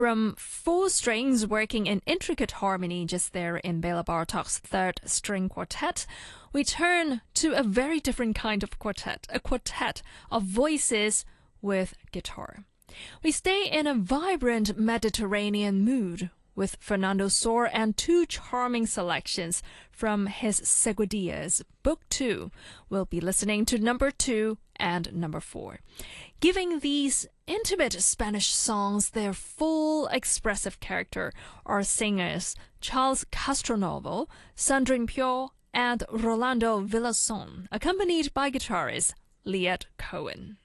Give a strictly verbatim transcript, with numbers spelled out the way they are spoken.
From four strings working in intricate harmony just there in Bela Bartok's third string quartet, we turn to a very different kind of quartet, a quartet of voices with guitar. We stay in a vibrant Mediterranean mood with Fernando Sor and two charming selections from his Seguidillas, Book two. We'll be listening to number two and number four, giving these intimate Spanish songs their full expressive character are singers Charles Castronovo, Sandrine Pio, and Rolando Villazon, accompanied by guitarist Liet Cohen.